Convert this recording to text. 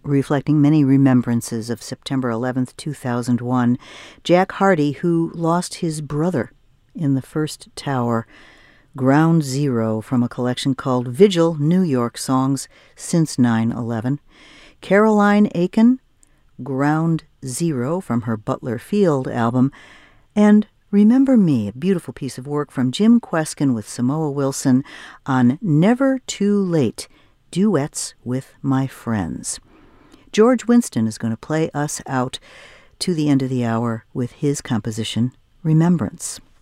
reflecting many remembrances of September 11th, 2001. Jack Hardy, who lost his brother in the first tower. Ground Zero from a collection called Vigil, New York Songs Since 9/11. Caroline Aiken, Ground Zero from her Butler Field album. And Remember Me, a beautiful piece of work from Jim Kweskin with Samoa Wilson on Never Too Late, Duets with My Friends. George Winston is going to play us out to the end of the hour with his composition, Remembrance.